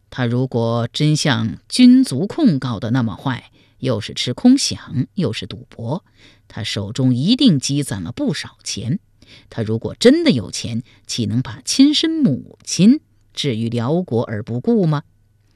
他如果真像军族控告的那么坏，又是吃空饷，又是赌博，他手中一定积攒了不少钱。他如果真的有钱，岂能把亲生母亲置于辽国而不顾吗？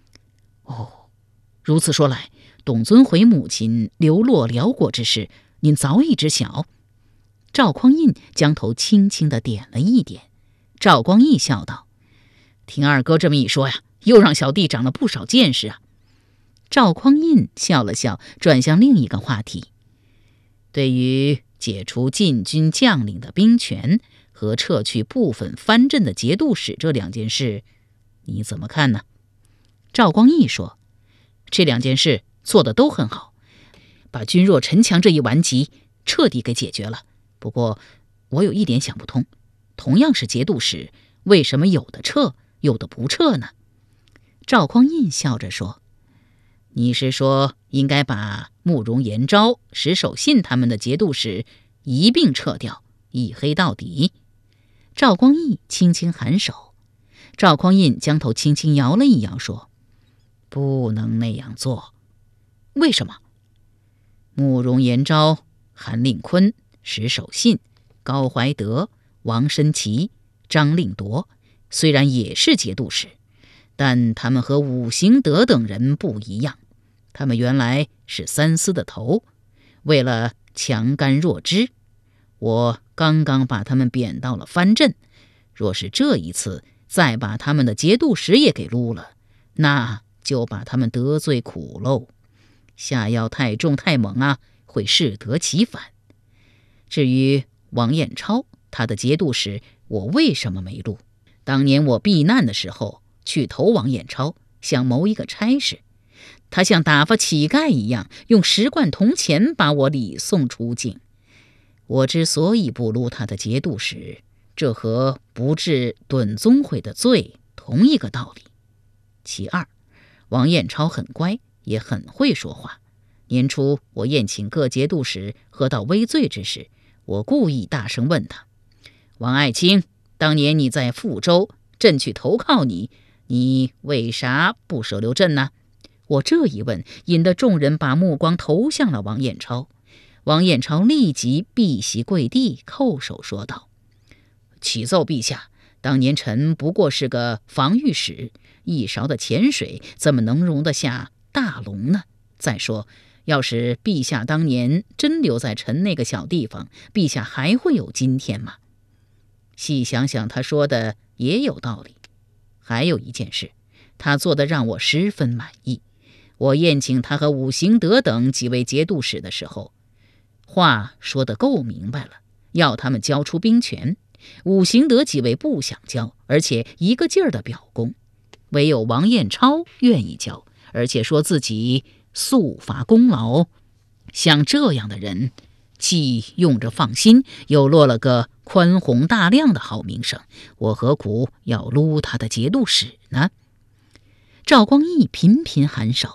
如此说来，董遵回母亲流落辽国之事，您早已知晓。赵匡胤将头轻轻地点了一点。赵光义笑道：听二哥这么一说呀，又让小弟长了不少见识啊。赵匡胤笑了笑，转向另一个话题：对于解除禁军将领的兵权和撤去部分藩镇的节度使这两件事，你怎么看呢？赵光义说：这两件事做得都很好，把君若城墙这一顽疾彻底给解决了。不过我有一点想不通，同样是节度使，为什么有的撤，有的不撤呢？赵匡胤笑着说：你是说应该把慕容延昭、石守信他们的节度使一并撤掉，一黑到底？赵光义轻轻颔首。赵匡胤将头轻轻摇了一摇，说：不能那样做。为什么？慕容延昭、韩令坤、石守信、高怀德、王申奇、张令铎虽然也是节度使，但他们和武行德等人不一样，他们原来是三司的头，为了强干弱枝，我刚刚把他们贬到了藩镇，若是这一次再把他们的节度使也给撸了，那就把他们得罪苦喽。下药太重太猛啊，会适得其反。至于王彦超，他的节度使我为什么没录？当年我避难的时候去投王彦超，想谋一个差事，他像打发乞丐一样，用10贯铜钱把我礼送出境。我之所以不录他的节度使，这和不治董宗会的罪同一个道理。其二，王彦超很乖，也很会说话。年初我宴请各节度使喝到微醉之时，我故意大声问他：王爱卿，当年你在富州，朕去投靠你，你为啥不收留朕呢？我这一问，引得众人把目光投向了王彦超。王彦超立即避席跪地，叩首说道：启奏陛下，当年臣不过是个防御使，一勺的浅水怎么能容得下大龙呢？再说，要是陛下当年真留在臣那个小地方，陛下还会有今天吗？细想想，他说的也有道理。还有一件事，他做得让我十分满意。我宴请他和武行德等几位节度使的时候，话说得够明白了，要他们交出兵权。武行德几位不想交，而且一个劲儿的表功，唯有王彦超愿意交，而且说自己速发功劳。像这样的人，既用着放心，又落了个宽宏大量的好名声，我何苦要撸他的节度使呢？赵光义频频颔首。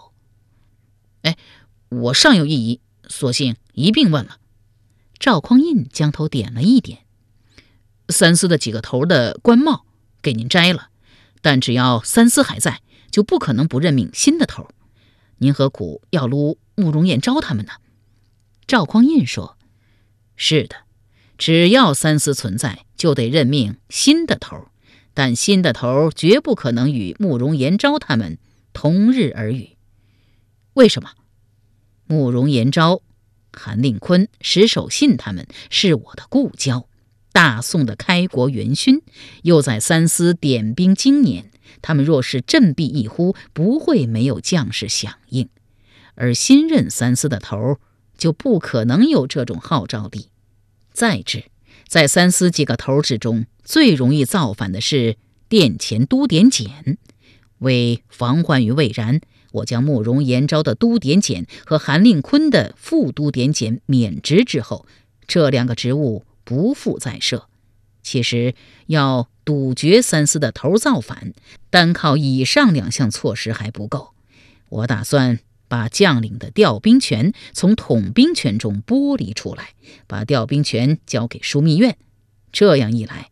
我尚有异议，索性一并问了。赵匡胤将头点了一点。三司的几个头的官帽给您摘了，但只要三司还在，就不可能不任命新的头。您何苦要撸慕容彦昭他们呢？赵匡胤说：是的，只要三司存在，就得任命新的头，但新的头绝不可能与慕容延昭他们同日而语。为什么？慕容延昭、韩令坤、石守信他们是我的故交，大宋的开国元勋，又在三司点兵经年，他们若是振臂一呼，不会没有将士响应。而新任三司的头就不可能有这种号召力。再之，在三司几个头之中，最容易造反的是殿前都点检。为防患于未然，我将慕容延昭的都点检和韩令坤的副都点检免职之后，这2个职务不复再设。其实要堵绝三司的头造反，单靠以上2项措施还不够。我打算把将领的调兵权从统兵权中剥离出来，把调兵权交给枢密院。这样一来，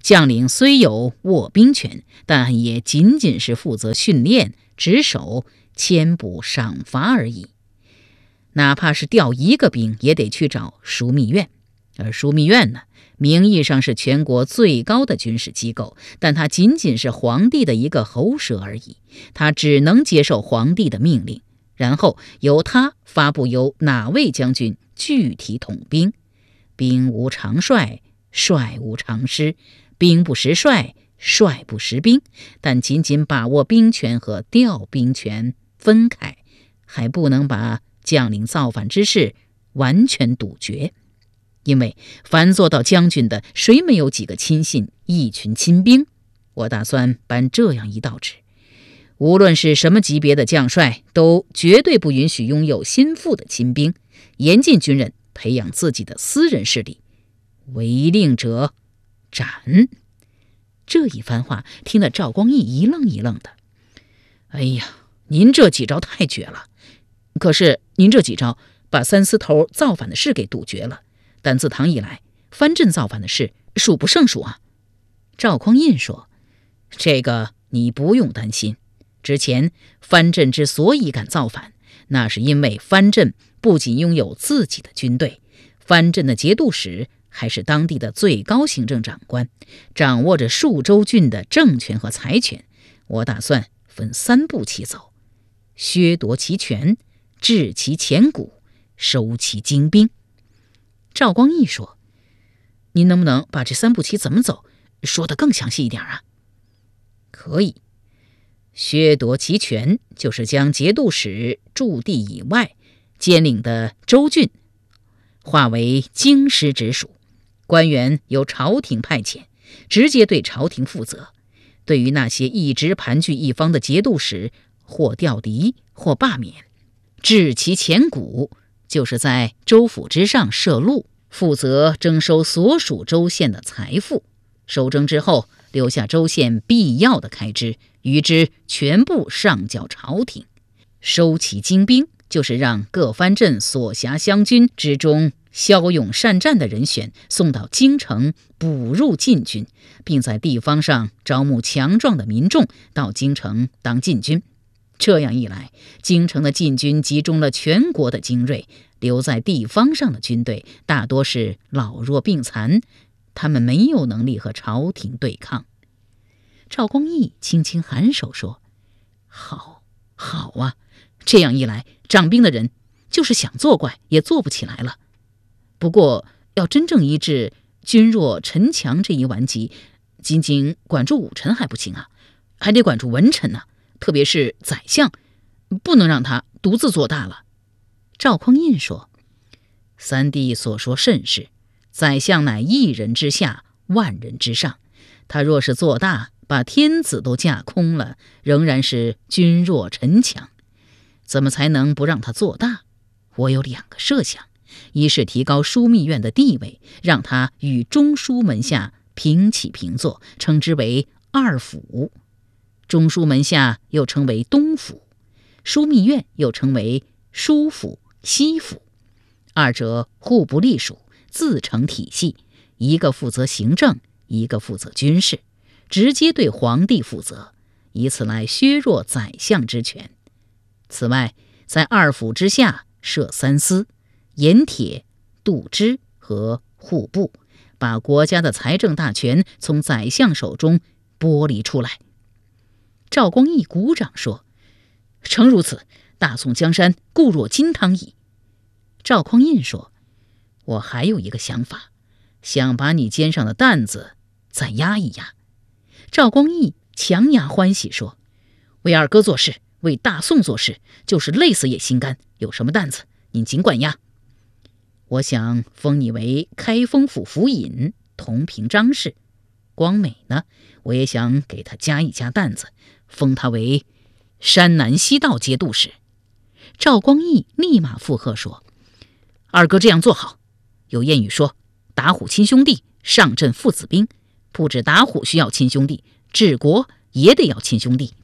将领虽有握兵权，但也仅仅是负责训练、值守、牵捕、赏罚而已。哪怕是调一个兵，也得去找枢密院。而枢密院呢，名义上是全国最高的军事机构，但它仅仅是皇帝的一个喉舌而已。它只能接受皇帝的命令，然后由他发布由哪位将军具体统兵。兵无常帅，帅无常师，兵不识帅，帅不识兵，但仅仅把握兵权和调兵权分开，还不能把将领造反之事完全杜绝。因为凡做到将军的，谁没有几个亲信、一群亲兵？我打算颁这样一道旨：无论是什么级别的将帅，都绝对不允许拥有心腹的亲兵，严禁军人培养自己的私人势力，违令者斩。这一番话听得赵光义一愣一愣的。哎呀，您这几招太绝了！可是您这几招把三司头造反的事给杜绝了，但自唐以来，藩镇造反的事数不胜数啊。赵匡胤说：这个你不用担心，之前藩镇之所以敢造反，那是因为藩镇不仅拥有自己的军队，藩镇的节度使还是当地的最高行政长官，掌握着数州郡的政权和财权。我打算分3步棋走：削夺其权，治其前谷，收其精兵。赵光义说：您能不能把这3步棋怎么走说得更详细一点啊？可以。削夺其权，就是将节度使驻地以外兼领的州郡划为京师直属，官员由朝廷派遣，直接对朝廷负责。对于那些一直盘踞一方的节度使，或调离，或罢免。治其前谷，就是在州府之上设路，负责征收所属州县的财富，收征之后留下州县必要的开支，余之全部上缴朝廷。收其精兵，就是让各藩镇所辖乡军之中骁勇善战的人选送到京城补入禁军，并在地方上招募强壮的民众到京城当禁军。这样一来，京城的禁军集中了全国的精锐，留在地方上的军队大多是老弱病残，他们没有能力和朝廷对抗。赵光义轻轻颔首说：好啊，这样一来，掌兵的人就是想作怪也做不起来了。不过要真正医治君弱臣强这一顽疾，仅仅管住武臣还不行啊，还得管住文臣啊，特别是宰相，不能让他独自做大了。赵匡胤说：三弟所说甚是，宰相乃一人之下，万人之上，他若是做大，把天子都架空了，仍然是君弱臣强。怎么才能不让他做大？我有2个设想，一是提高枢密院的地位，让他与中书门下平起平坐，称之为2府。中书门下又称为东府，枢密院又称为枢府、西府，二者互不隶属，自成体系，一个负责行政，一个负责军事，直接对皇帝负责，以此来削弱宰相之权。此外，在2府之下设3司：盐铁、度支和户部，把国家的财政大权从宰相手中剥离出来。赵光义鼓掌说：诚如此，大宋江山固若金汤矣。赵匡胤说：我还有一个想法，想把你肩上的担子再压一压。赵光义强压欢喜说：为2哥做事，为大宋做事，就是累死也心甘，有什么担子您尽管压。我想封你为开封府府尹，同平张氏。光美呢，我也想给他加一加担子，封他为山南西道节度使。赵光义立马附和说：2哥这样做好。有谚语说，打虎亲兄弟，上阵父子兵，不止打虎需要亲兄弟，治国也得要亲兄弟。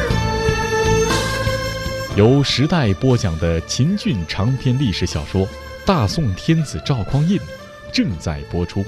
由时代播讲的秦俊长篇历史小说《 大宋天子赵匡胤正在播出。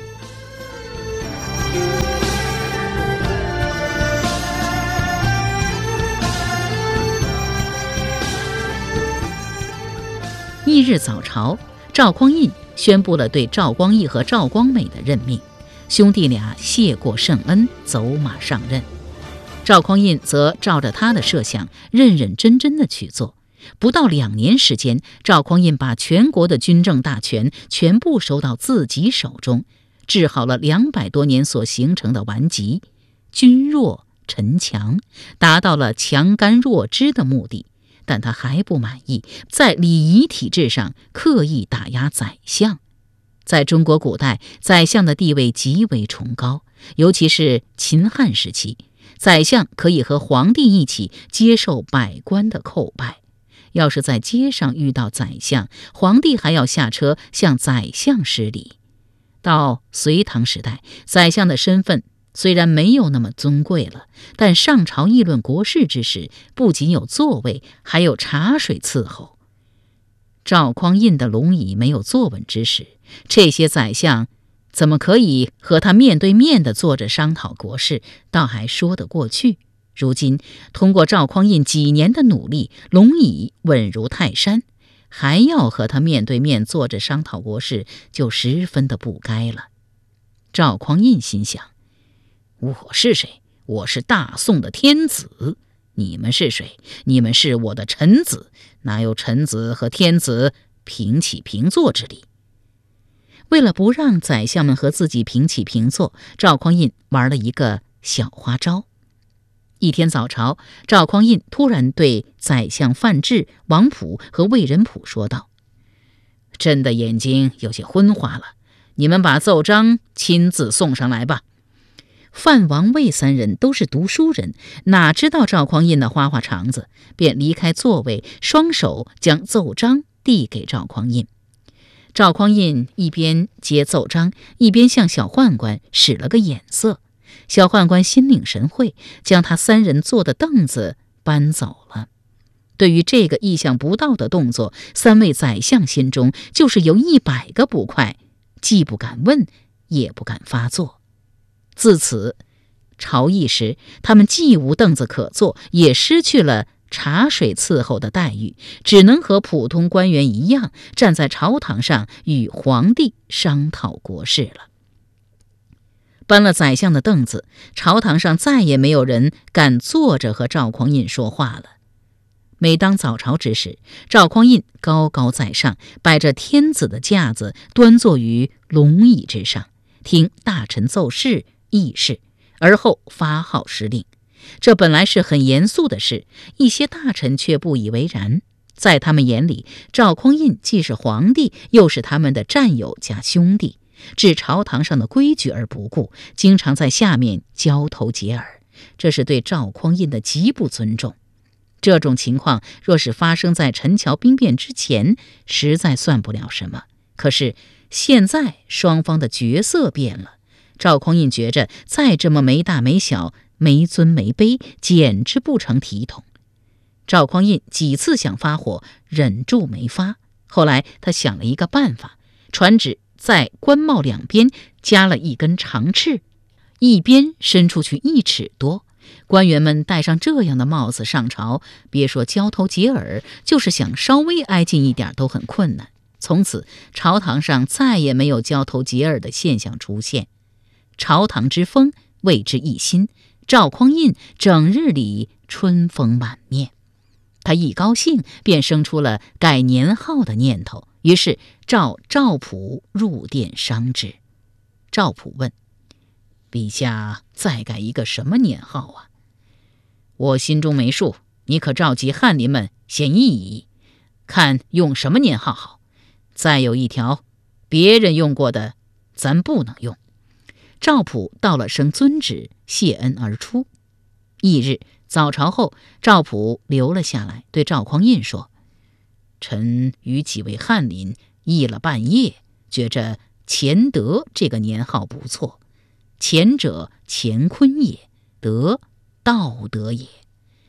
翌日早朝，赵匡胤宣布了对赵光义和赵光美的任命，兄弟俩谢过圣恩，走马上任。赵匡胤则照着他的设想，认认真真的去做。不到2年时间，赵匡胤把全国的军政大权全部收到自己手中，治好了200多年所形成的顽疾，君弱臣强，达到了强干弱枝的目的。但他还不满意，在礼仪体制上刻意打压宰相。在中国古代，宰相的地位极为崇高，尤其是秦汉时期，宰相可以和皇帝一起接受百官的叩拜。要是在街上遇到宰相，皇帝还要下车向宰相施礼。到隋唐时代，宰相的身份虽然没有那么尊贵了，但上朝议论国事之时，不仅有座位，还有茶水伺候。赵匡胤的龙椅没有坐稳之时，这些宰相怎么可以和他面对面地坐着商讨国事，倒还说得过去。如今通过赵匡胤几年的努力，龙椅稳如泰山，还要和他面对面坐着商讨国事，就十分的不该了。赵匡胤心想，我是谁？我是大宋的天子。你们是谁？你们是我的臣子，哪有臣子和天子平起平坐之理？为了不让宰相们和自己平起平坐，赵匡胤玩了一个小花招。一天早朝，赵匡胤突然对宰相范质、王溥和魏仁溥说道：朕的眼睛有些昏花了，你们把奏章亲自送上来吧。范、王、魏3人都是读书人，哪知道赵匡胤的花花肠子，便离开座位，双手将奏章递给赵匡胤。赵匡胤一边接奏章，一边向小宦官使了个眼色。小宦官心领神会，将他3人坐的凳子搬走了。对于这个意想不到的动作，3位宰相心中就是有100个不快，既不敢问，也不敢发作。自此，朝议时，他们既无凳子可坐，也失去了茶水伺候的待遇，只能和普通官员一样，站在朝堂上与皇帝商讨国事了。搬了宰相的凳子，朝堂上再也没有人敢坐着和赵匡胤说话了。每当早朝之时，赵匡胤高高在上，摆着天子的架子，端坐于龙椅之上，听大臣奏事议事，而后发号施令。这本来是很严肃的事，一些大臣却不以为然。在他们眼里，赵匡胤既是皇帝，又是他们的战友加兄弟，置朝堂上的规矩而不顾，经常在下面交头接耳，这是对赵匡胤的极不尊重。这种情况若是发生在陈桥兵变之前，实在算不了什么。可是现在双方的角色变了，赵匡胤觉着再这么没大没小、没尊没卑，简直不成体统。赵匡胤几次想发火，忍住没发。后来他想了一个办法，传旨在官帽两边加了一根长翅，一边伸出去1尺多。官员们戴上这样的帽子上朝，别说交头接耳，就是想稍微挨近一点都很困难。从此朝堂上再也没有交头接耳的现象出现，朝堂之风为之一新。赵匡胤整日里春风满面，他一高兴便生出了改年号的念头，于是召赵普入殿商之。赵普问：陛下再改一个什么年号啊？我心中没数，你可召集翰林们先议一议，看用什么年号好。再有一条，别人用过的咱不能用。赵普道了声遵旨，谢恩而出。翌日早朝后，赵普留了下来，对赵匡胤说：臣与几位翰林议了半夜，觉着乾德这个年号不错。乾者乾坤也，德道德也。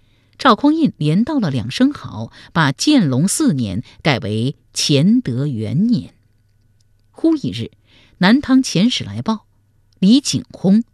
赵匡胤连道了2声好，把建隆4年改为乾德元年。忽一日，南唐遣使来报，李景薨